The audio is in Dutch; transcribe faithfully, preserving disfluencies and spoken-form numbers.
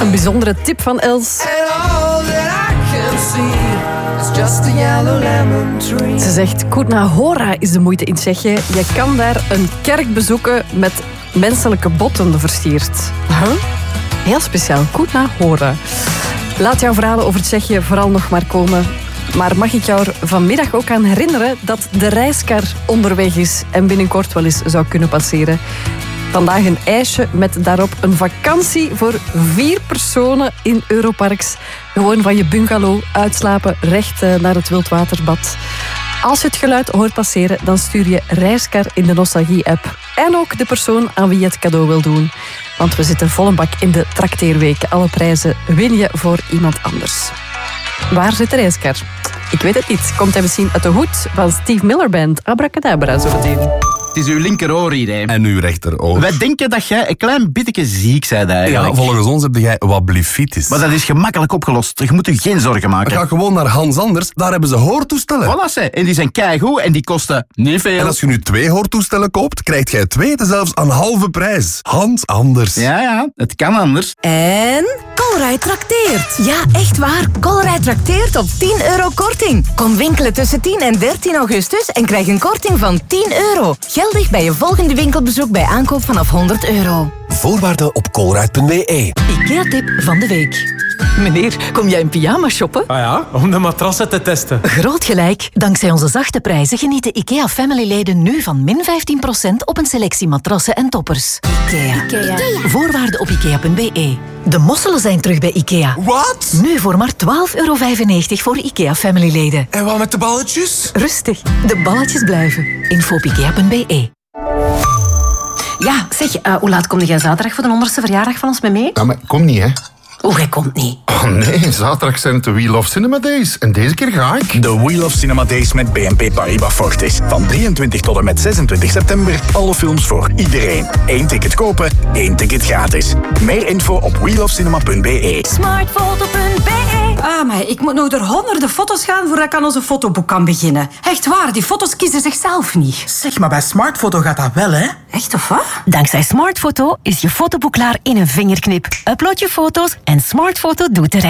Een bijzondere tip van Els. Ze zegt, Kutna Hora is de moeite in Tsjechië. Je kan daar een kerk bezoeken met menselijke botten versierd. Huh? Heel speciaal, Kutna Hora. Laat jouw verhalen over Tsjechië vooral nog maar komen. Maar mag ik jou er vanmiddag ook aan herinneren dat de reiskar onderweg is en binnenkort wel eens zou kunnen passeren. Vandaag een ijsje met daarop een vakantie voor vier personen in Europarks. Gewoon van je bungalow uitslapen, recht naar het wildwaterbad. Als je het geluid hoort passeren, dan stuur je Reiskar in de Nostalgie-app. En ook de persoon aan wie je het cadeau wil doen. Want we zitten vol een bak in de trakteerweken. Alle prijzen win je voor iemand anders. Waar zit de Reiskar? Ik weet het niet. Komt hij misschien uit de hoed van Steve Miller Band? Abracadabra, zo meteen. Het is uw linkeroor hier, hè. En uw rechteroor. Wij denken dat jij een klein beetje ziek bent eigenlijk. Ja, volgens ons heb jij wat blifitis. Maar dat is gemakkelijk opgelost. Je moet je geen zorgen maken. Ga gewoon naar Hans Anders, daar hebben ze hoortoestellen. Voilà, ze. En die zijn keigoed en die kosten niet veel. En als je nu twee hoortoestellen koopt, krijgt jij twee zelfs aan halve prijs. Hans Anders. Ja, ja, het kan anders. En Colruyt trakteert. Ja, echt waar. Colruyt trakteert op tien euro korting. Kom winkelen tussen tien en dertien augustus en krijg een korting van tien euro. Geldig bij je volgende winkelbezoek bij aankoop vanaf honderd euro. Voorwaarden op colruyt punt b e. IKEA-tip van de week. Meneer, kom jij in pyjama shoppen? Ah ja, om de matrassen te testen. Groot gelijk. Dankzij onze zachte prijzen genieten IKEA Family-leden nu van min vijftien procent op een selectie matrassen en toppers. IKEA. IKEA. Voorwaarden op ikea punt b e. De mosselen zijn terug bij IKEA. Wat? Nu voor maar twaalf euro vijfennegentig voor IKEA Family-leden. En wat met de balletjes? Rustig, de balletjes blijven. Info op ikea punt b e. Ja, zeg, uh, hoe laat kom jij zaterdag voor de honderdste verjaardag van ons mee mee? Ja, maar kom niet, hè. Hoe, jij komt niet? Oh nee, zaterdag zijn het de We Love Cinema Days. En deze keer ga ik. De We Love Cinema Days met B N P Paribas Fortis. Van drieëntwintig tot en met zesentwintig september. Alle films voor iedereen. Eén ticket kopen, één ticket gratis. Meer info op we love cinema punt b e. smartfoto punt b e. Ah, maar ik moet nog door honderden foto's gaan voordat ik aan onze fotoboek kan beginnen. Echt waar, die foto's kiezen zichzelf niet. Zeg, maar bij Smartfoto gaat dat wel, hè? Echt of wat? Dankzij Smartfoto is je fotoboek klaar in een vingerknip. Upload je foto's en Smartfoto doet de rest.